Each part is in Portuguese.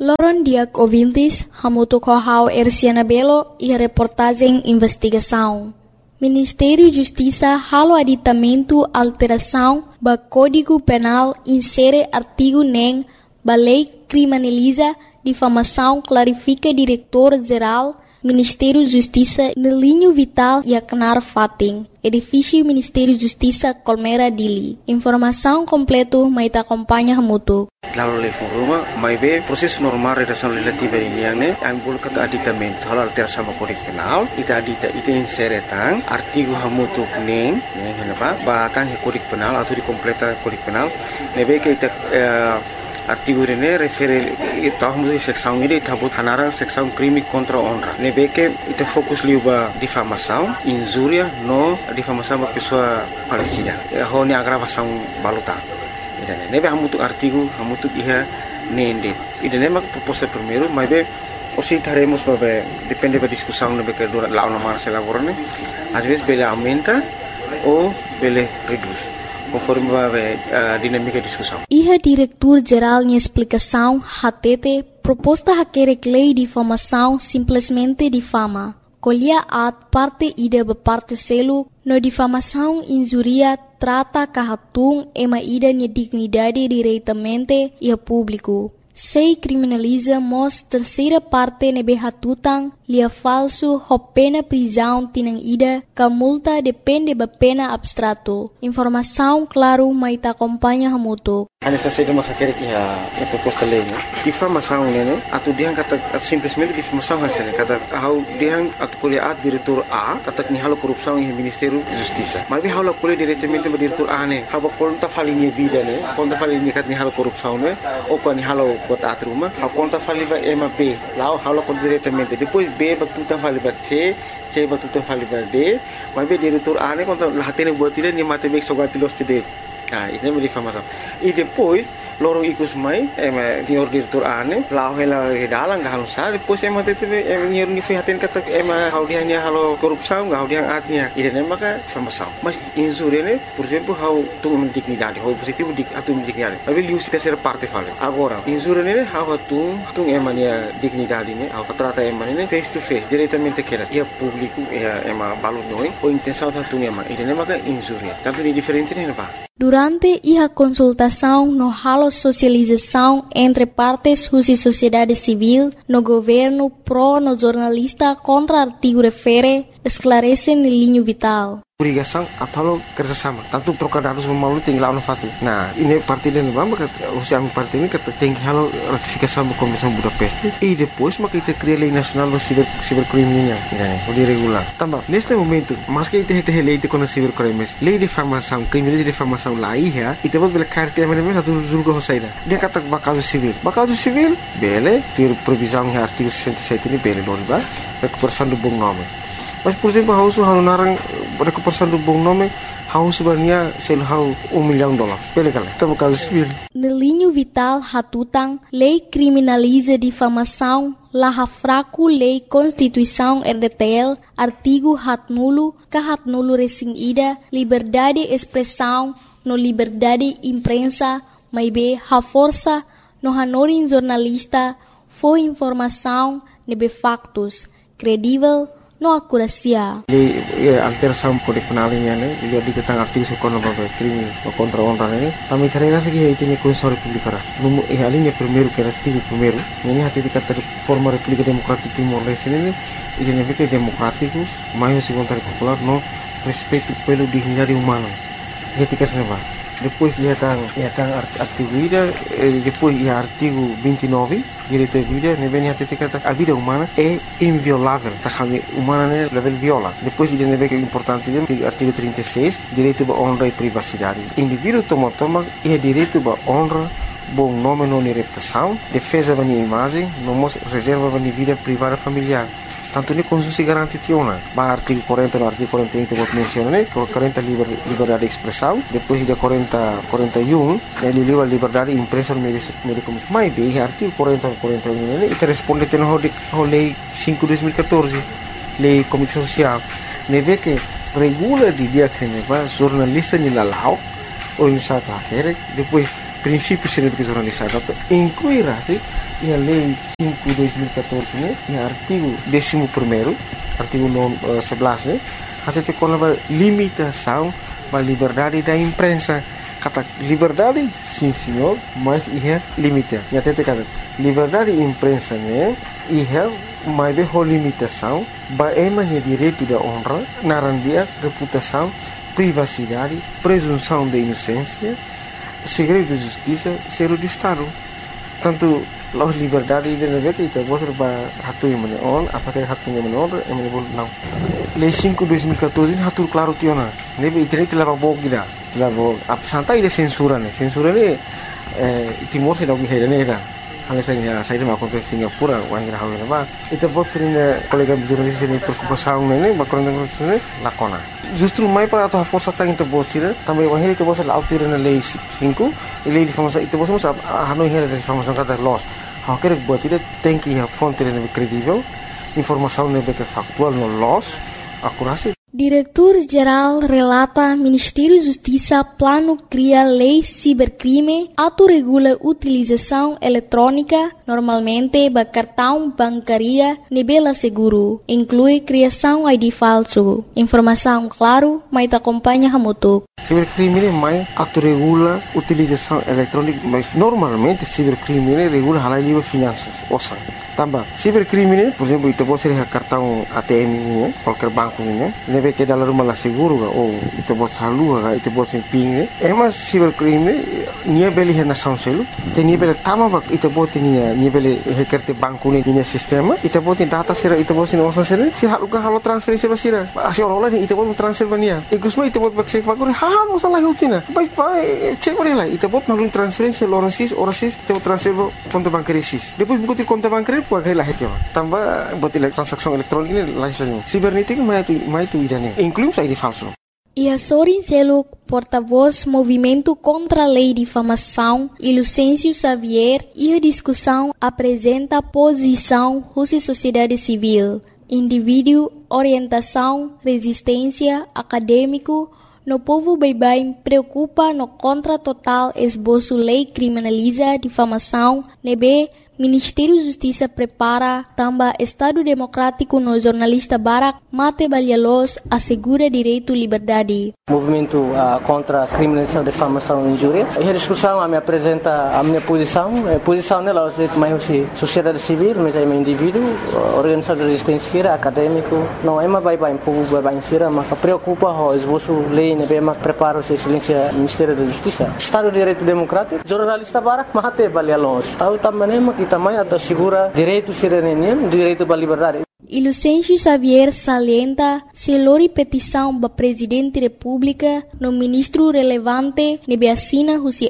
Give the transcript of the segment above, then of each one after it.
Loron Diak ouvintes, Hamuto Kohau Erciana Belo e a reportagem Investigação. Ministério da Justiça halo aditamento alteração ba Código Penal insere artigo nem ba lei criminaliza difamação clarifica diretor-geral Ministério da Justiça no linho vital e Aknar Fating, edifício Ministério da Justiça Colmera Dili. Informação completo mais acompanha Hamuto. Lalu lei foruma, mai be proses normal redação legislativa ini yang ne ambul kata aditamento hal alteração sama Código Penal ita inseretang artigo hamutu neng henapa batang Código Penal atau di completa Código Penal nebe ke ita artigo ini refere tahu seksão ini tabut hanarang seksão crime contra honra nebe ke ita fokus liuba difamação injuria no difamação ba pessoa falecida honi agravação baluta. Nebe hamutu artigo hamutu iha nende. Idane mak proposta primeiro, mas be osi taremos babe depende da discussão nebe que dura lá uma se elaborane. Às vezes bele aumenta ou bele reduz, conforme babe dinâmica da discussão. Iha diretor-geral de explicação HTT proposta haquere lei de difamação simplesmente difama. Colhia at parte ida ba parte selo no difamação injuria trata kahatung ema ida nia dignidade diretamente e a público. Sei criminaliza mos terceira parte nebe hatutang lia falso ho pena prisão tinang ida ka multa depende ba pena abstrato. Informação claro mai ta acompanha hamuto. Ana saída uma querer que a proposta lei, né? Difamação, né? Atu diang kata simplesmente difamação hasilnya kata hau diang atu kuliah diretor A kata ni halo korupsi em Ministério da Justiça. Mas hau la kuliah diretamente ba diretor A né? Hau konta falinha vida né? Konta falinha kat ni halo korupsi né? Ou kan ni halo buat atruma, hau konta fali ba ema B. Lá hau kon diretamente. Depois B ba tutan fali ba C ba tutan fali ba D. Mas be diretor A né konta lahatene buat dia ni mate bek sogati los tide. Ah, ini menjadi difamação. E depois, lorong ikut mai, senhor diretor ane, lau hela dalang gak halus sah. Depois tete senhor nifihatin kata hau dia ni halo korupsi, hau dia artinya. Ini maka difamação. Mas injúria ne, por exemplo, hau tu dignidade, hau positivo atu dignidade. Tapi liu se terceira parte fala. Agora, injúria ne, hau tu emania dignidade ne, hau trata emania face to face, diretamente keras. Ia público, ia balu noi, ou intenção tu ema. Ini maka injúria. Tanto di diferente ne apa? Durante a consultação no halo socialização entre partes e sociedade civil, no governo pro no jornalista contra artigo refere, esclarece no linho vital. Obrigação atau kerjasama. Tanto trocar dados memalu tinggal no fatu. Nah, ini parti dan bamba usia parti ini kata tinggi halo ratifikasi sama Komisi Budapest. E depois maka kita cria lei nasional do cibercriminal, o de regular. Tambah, neste momento, mas que kita lei de quando cibercrimes, lei de difamação, crime de difamação lá ia, e temos bela carta mesmo satu julga hosaida. Dia kata bakal civil, bele, ter previsão em artigo 67 ini bele doriba, recuperação do bom nome. Mas, por exemplo, hau narang recuperação do bom nome, hau sebenarnya sel hau $1 milhão. Bele kala, tamo caso civil. No linho vital hatutang, lei criminaliza difamação, laha fraco lei Constituição RDTL, artigo hatnulo, kahatnulo resing ida, liberdade expressão, no liberdade imprensa, maibe ha força, no hanorin jornalista, foi informação, nebe factos, credível, no acuracia. Alteração Código Penal ini, lihat di tentang artikel sekolah bapak krimi contra honra ini. Kami karena segi itu ni Konstitusi Republik Arab. Alinya primeiro que era artigo primeiro. Ini hati dikata forma República Democrática Timor Leste ini, ini lebih democrático, mais voluntário popular, no respeito pelo dignidade humana. Ketika senapa. Depois ia tang artigo ida, depois ia artigo 29, direito à vida, nebe hati dikata a vida humana é inviolável. Tá kami humana né level viola. Depois ia nebe que importante dia artigo 36, direito à honra e privacidade. Indivíduo toma ia direito à honra, bom nome não reputação, defesa da imagem, não reserva da vida privada familiar. Tanto ni Constitusi garanti tiona. Ba artigo 40 no artigo 41 que vou mencionar, 40 liberdade de expressão, depois de 41 ele livre liberdade de imprensa no meio de comunicação. Mas bem, artigo 40 41 ele responde ao lei 5/2014, lei comunicação social. Neve que regula de dia que neva jornalista ni lalau ou insata depois princípios de jornalistas, incluirá-se a Lei 5/2014, né, e o artigo 11º, artigo 11, né, até com a limitação da liberdade da imprensa. Kata liberdade, sim senhor, mas é limite. E até kata liberdade da imprensa, né, mas é limitação, é direito da honra, narandia, reputação, privacidade, presunção de inocência, segredo de justiça, segredo de Estado. Tanto a liberdade de negócio itu bos ba hatu yang menon, apakah hatunya menon, yang menebul não. Lei 5/2014 hatu claro tiona. Nebe internet leva bog gida. Leva santai de censura né. Censura ne Timor se dog hera ne. Hanya saya mau kontes Singapura, wangira hawe ba. Itu bos sering kolega jurnalis ini preocupação ne, bakron ne lakona. Justru mai para a força tá into bos tira, também o heri itu bos la autir na lei 5, lei de famosa itu bos a hanoi hera de famosa kata loss. Há que buat tidak tem que a fonte lebih credível, informação lebih factual no loss, akurasi. Diretor-Geral relata Ministério da Justiça plano cria lei cibercrime, autorregula utilização eletrônica, normalmente ba cartão bancaria, nebela seguro, inclui criação ID falso. Informação claro, mas te acompanha hamutuk. Cibercrime mais autorregula utilização eletrônica, mas normalmente cibercrime regula halal livre finanças, ouça. Tambah, cibercrime, por exemplo, itu pode ser cartão ATM ini, qualquer banco ini, nebe que dalam rumah lah seguro, ou itu pode salu, itu pode ser ping, emas cibercrime, nia beli hena sound selu, te nia beli tama bak, itu pode nia beli hekerte banku ni nia sistema, itu pode data sera, itu pode nia osan sera, si haluka halo transferensi basira, asyik orang lain itu pode transfer bania, ikusma itu pode cek banku, hal masalah hutina, baik cek boleh lah, itu pode nalun transferensi, orasis, itu transfer konto bankaris, depois buku ti konto bankaris puede la gestión. Tambah buat transaksi elektronik ini lain. Sibernetik mai tu idane. Incluye ID falso. E a Sorin Seluk, porta-voz Movimento contra a Lei de Difamação, e Lucêncio Xavier, e a discussão apresenta a posição Rússia Sociedade Civil, indivíduo, orientação, resistência, acadêmico. No povo baibai preocupa no contra total esboço lei criminaliza difamação, nebe Ministério da Justiça prepara também Estado Democrático no jornalista Barak Mate Balhalos assegura direito à liberdade. Movimento contra a criminalização, difamação e injúria. A discussão me apresenta a minha posição. A posição nela é mais sociedade civil, mas é um indivíduo, organização de resistência, acadêmico. Não é mais baibai, povo baibai insira, mas preocupa o esboço lei, né, mas prepara o excelência Ministério da Justiça. Estado de Direito Democrático, jornalista Barak Mate Balhalos. Estado também que também assegura direito cidadania, direito à liberdade. E Lucêncio Xavier salienta se lori petição para Presidente da República no ministro relevante nebe assina Rússia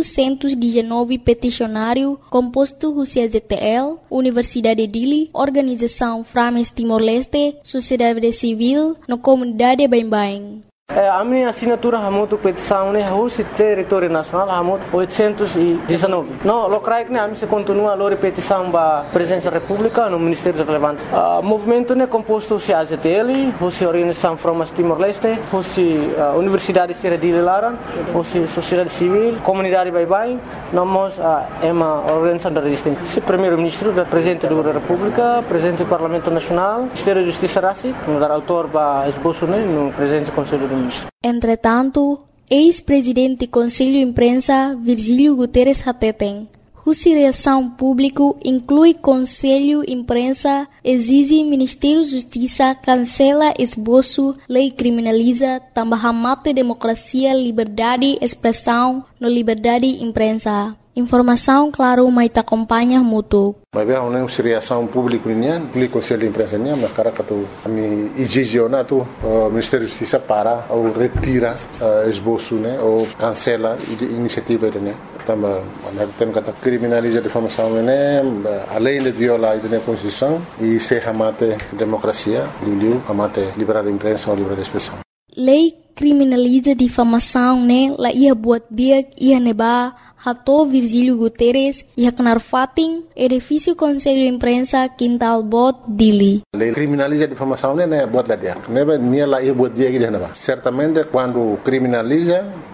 819 peticionário composto Rússia ZTL, Universidade de Dili, Organização Frames Timor-Leste, Sociedade Civil, no Comunidade Bain-Bain. A minha assinatura hamutu petição né Rússia território nacional hamutu 819. No locrai que a mim se continua a petição para presidente da República no Ministério relevante. Movimento né composto se AZTL, Rússia Organização Frames Timor-Leste, Rússia Universidade de Laran, Rússia Sociedade Civil, Comunidade Baibai, nós é uma organização da resistência. Se primeiro-ministro da presidente da República, presidente do Parlamento Nacional, Ministério da Justiça Rassi, no dar autor para esboço né no presidente do Conselho do Entretanto, ex-presidente do Conselho de Imprensa, Virgílio Guterres Hateten, Rússia Reação Público inclui Conselho de Imprensa, exige Ministério da Justiça, cancela esboço, lei criminaliza, também mate democracia, liberdade, expressão, no liberdade de imprensa. Informação, claro, mas te acompanha muito. Mas bem, a reação pública o Conselho de Imprensa mas cara que tu me exigena tu Ministério da Justiça para ou retira esboço né ou cancela iniciativa né. Também tem que criminaliza a difamação né além de violar a Constituição e se amate democracia, amate liberdade de imprensa ou liberdade de expressão. Lei criminaliza difamação né la ia buat dia ia neba Hato Virgílio Guterres ia kenar fating edifício Conselho de Imprensa Quintal Bot Dili. A lei criminaliza a difamação né buat lá dia. Neba nia lá ia buat dia que neba. Certamente quando criminaliza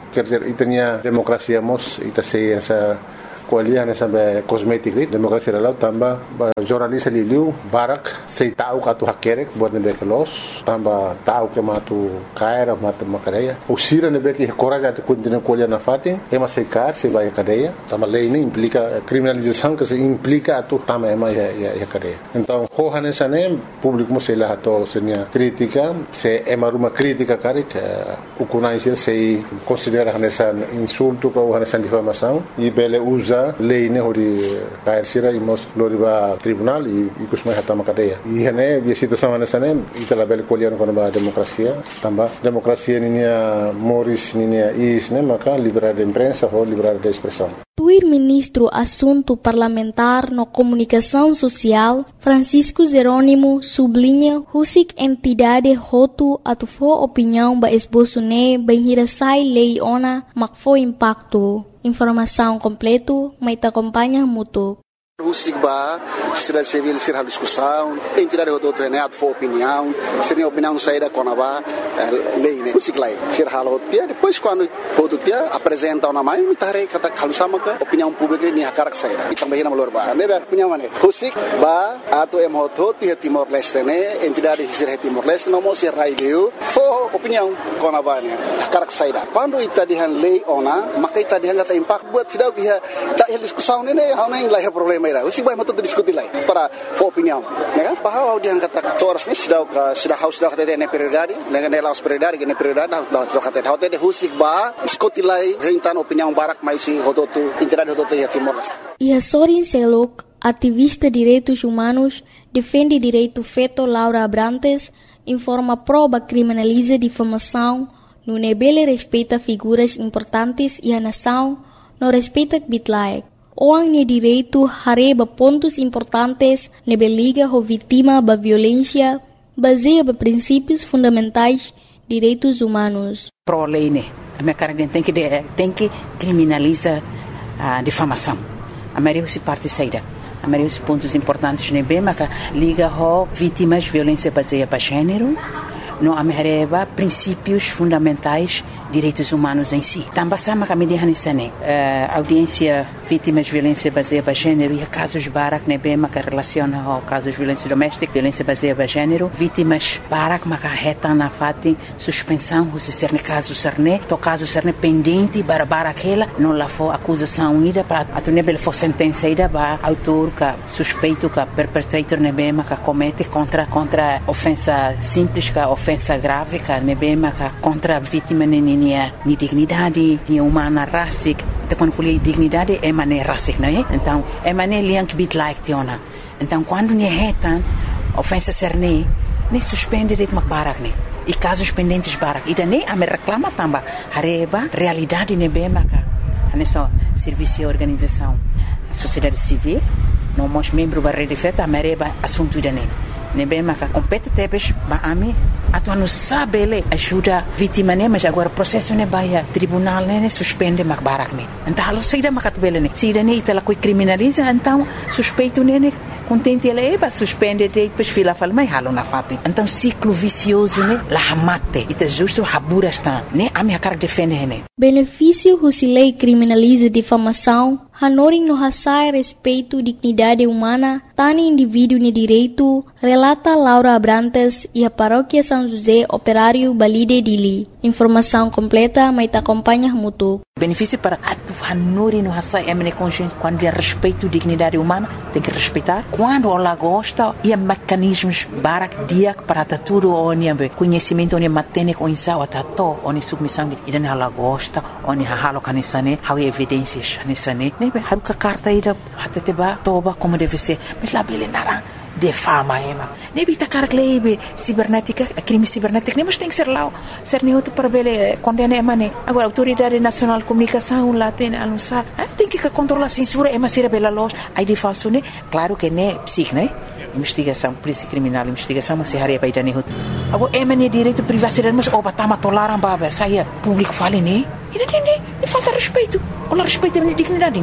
quer dizer, itania demokrasia mos ita sei essa kualiah nessa kosmetik ni demokrasi lalau tambah jornalis liu barak sei tahu katu hakerek buat nebe kelos tambah tahu ke matu kaira matu makadeia usira nebe que coragem de continuar kualiah na fatin ema sei kar sei vai cadeia tambah lei ini implica criminalização que se implica atu tambah ema ya cadeia então ho nessa nem público mo sei lá to senia crítica se ema uma crítica karik ukunai sei considera nessa insulto ou nessa difamação e bele usa lei ne hori kair sira imos loriba tribunal e kusmai hatama cadeia e hene bi situação nessa nem itala bele kolian kono ba demokrasia tamba demokrasia ninia moris ninia is ne maka liberdade de imprensa ou liberdade de expressão. O ministro Assunto Parlamentar no Comunicação Social, Francisco Jerônimo, sublinha husik entidade hotu atufo opinião ba esboço ne bem hirasai lei ona makfo impacto. Informação completo, mas te acompanha mútuo. Husik ba, sociedade civil será discussão, entidade hotu né atufo opinião, seria opinião saída com a lei né, husik lai, será halo dia depois quando hotu dia apresenta uma mãe, mitare kata kalau sama ke opinião pública ni hakarak saída, e também na melhor ba, né opinião mana, husik ba atau hotu dia Timor Leste né, entidade será Timor Leste, não mostra raileu, fo opinião com a ba né, hakarak saída. Quando ita dihan lei ona, maka ita dihan kata impact buat sidau dia tak discussão né, hau nem lai problema. Usik baik matut diskuti lai para opinião, né? Bahwa dia kata toras ni sudah kata ne prioridade, dengan nelas prioridade, ne prioridade dah kata hotel de husik ba diskuti lai rentan opinião barak mais si hototu entidade hototu ya Timor Leste. E Sorin Selok, ativista direitos humanos, defende direito feto Laura Abrantes, informa prova criminaliza difamação, no nebele respeita figuras importantes e a nação, no respeita bitlaek. Orang ni direito hareba pontos importantes nebe liga ho vítima ba violência baseia ba princípios fundamentais direitos humanos. Pro lei né, a minha cara tem que criminalizar a difamação. A maioria se parte saída. A maioria dos pontos importantes nebe mas liga ho vítimas violência baseia ba gênero. No amereba princípios fundamentais direitos humanos em si. Também sama kami dihanisane audiência vítimas de violência baseada em gênero e casos barak nebe maka relaciona ao casos de violência doméstica, violência baseada em gênero, vítimas barak maka reta na fati suspensão se ser ne caso serne, to caso serne pendente bara aquela não lá for acusação ida para a nebe for sentença ida ba autor ka suspeito ka perpetrator nebe maka comete contra ofensa simples ka ofensa grave ka nebe maka contra vítima ni dignidade, ni humana racic, então quando falei dignidade é mané racic, não é? Então é mané liang bit like tiona. Então quando ni retan ofensa serne, nem suspende de barak ne. E casos pendentes barak. E daí a me reclama também hareba realidade nebe maka. Nessa serviço e organização, sociedade civil, não mos membro da rede feta mereba assunto daí. Nebe maka compete tebes ba ami atu anu sabele ajuda vítima ne mas agora processo ne baia tribunal ne suspende mak barak ne então halo saída makat bele ne saída ne itala coi criminaliza então suspeito ne contente ele eba suspende de depois fila fala mai halo na fati então ciclo vicioso ne la hamate ita justo habura está ne ami akar defende ne benefício husilei criminaliza difamação hanoring no hasai respeito dignidade humana tani indivíduo ne direito relata Laura Abrantes e a paróquia São José Operário Balide Dili. Informação completa, mas te acompanha mútuo. Benefício para a Nori no Hassai Emine Consciência, quando é respeito dignidade humana, tem que respeitar. Quando ela gosta, e mecanismos barak diak para tudo onde conhecimento onde matene com insau atato onde submissão e daí ela gosta onde halo canisane, há evidências nisane. Nebe há que carta ida até teba toba como deve ser, mas lá bele narang de fama ema. Nebe tá cara lebe cibernética, crime cibernético, nem mas tem que ser lá, ser neutro para bele condena emane. Agora autoridade nacional de comunicação lá tem anunciar, tem que controlar a censura, ema ser bela loja, aí de falso né? Claro que né, psic, né? Investigação, polícia criminal, investigação, mas se haria para ir dane outro. Agora emane direito privacidade, mas oba tama tolaram baba, saia público fale né? E falta respeito, olha respeito a minha dignidade né?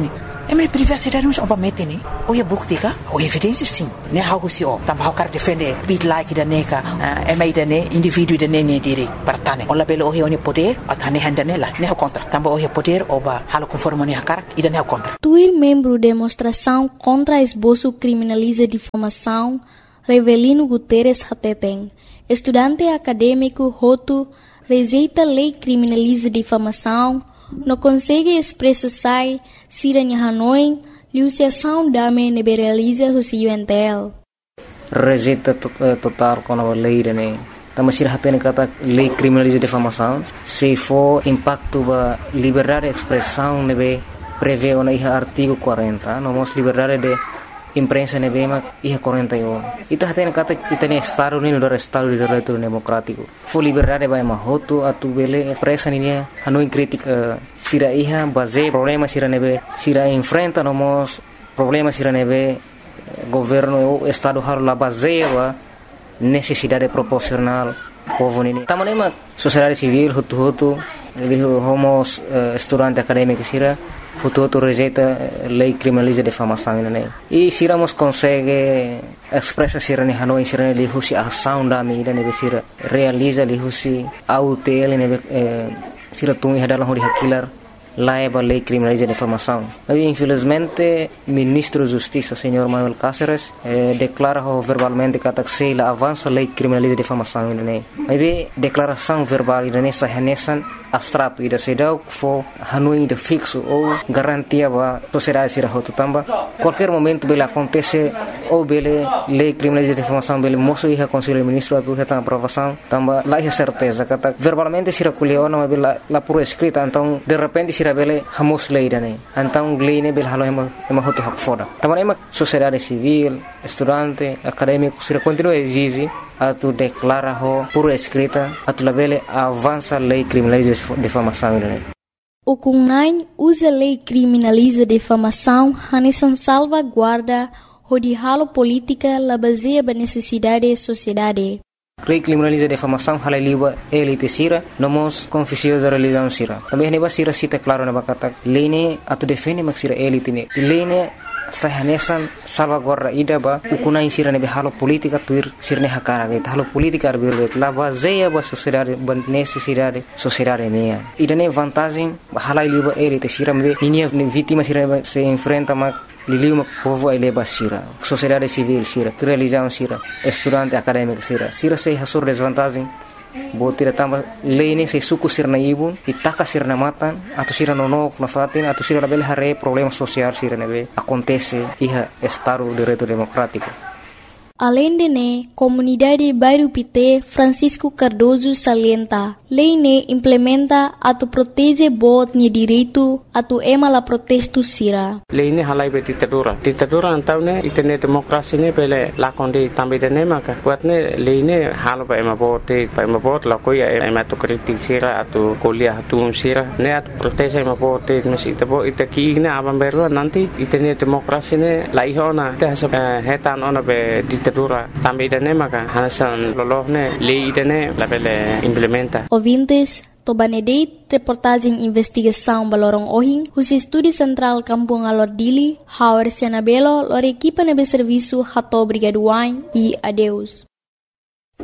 minha privacidade não obviamente né ou é bukti ka ou evidência sim né how se o também how cara defender bit like da neka mai da ne indivíduo da ne direito para tane ou labelo o é poder a tane handa nela né contra também o é poder oba halo conforme ne cara e da ne contra Tuir membro demonstração contra esboço criminaliza difamação Revelino Guterres Hateteng estudante acadêmico Hotu rejeita lei criminaliza difamação não consegue expressar siranya Hanoi liusiação dame neberaliza o UNTL. Rejeita total com a lei né. Também se hatene kata lei criminaliza difamação se for impacto ba liberdade de expressão nebe prevê na artigo 40 nomos liberdade de imprensa nebe mak 41 ita hatene kata itane estado ni do estado de direito democrático for liberdade ba mahoto atu bele expressa ni Hanoi crítica sira base problema sira nebe sira enfrenta nomos problema sira nebe governo o estado har la base ba necessidade proporcional povo nini tamanema sociedade civil hutu homos estudante acadêmico sira hutu rejeita lei criminaliza difamação né e siramos consegue expressa sira ne Hanoi sira ne lihusi ação da mídia ne sira realiza lihusi autel ne sira tungi hadalah hori hakilar laiba lei criminaliza difamação. Mas infelizmente ministro da Justiça, senhor Manuel Cáceres, declara verbalmente que a avança lei criminaliza difamação né. Mas declaração verbal nessa renesan abstrato e da sedau for Hanoi de fixo ou garantia ba sociedade sira hotu tamba qualquer momento bele acontece ou bele lei criminaliza difamação bele moço e conselho ministro atu reta aprovação tamba lá é certeza que verbalmente sira colheu não bele lá por escrita então de repente sira bele hamos lei dane então lei ne bele halo ema hotu hak foda tamba ema sociedade civil estudante acadêmico sira continua exige atu declara ho por escrita atu labele avança lei criminaliza difamação né. O CUNAI usa lei criminaliza difamação hanesan salvaguarda hodihalo política la baseia ba necessidade da sociedade. Lei criminaliza difamação halai liba elite sira nomos confusiosa religião sira. Também neba sira cita claro na bakata lei ne atu defende mak sira elite ne. Lei ne sahanesan salvaguarda ida ba ukunai sira ne halo politika tuir sirne hakara ge halo politika arbirbe la baseia ba sociedade ban necessidade sociedade ne ida ne vantagem halai liba elite sira me ninia vítima sira se enfrenta mak liliu povo ele basira sociedade civil sira religião sira estudante acadêmico sira se hasur desvantagem botira tamba lei se suku sirna ibun itaka sirna matan atau sira nonok na fatin atau sira label hare problema social sira nebe acontece iha estado de direito democrático. Além de ne, comunidade Bairro Pité Francisco Cardoso salienta, lei ne implementa atu protege bot ni direito atu ema la protesto sira. Lei ne halai be ditadura antau ne itene demokrasi ne pele lakonde tambe de ne maka buat ne lei ne halo ba ema bot la koya ema tu kritik sira atu kuliah atu sira ne atu protege ema bot mes itaki ne abam berlo nanti itene demokrasi ne laihona te hetan ona be ditadura tambe de ne maka hasan lolohne lei de ne la pele implementa. Ouvintes, Tobanedeit, reportagem investigação Balorong Ohing, os Estúdio Central Kampung Alordili, Hauer Sianabelo, lor equipa nebe serviço Hato Brigaduain e adeus.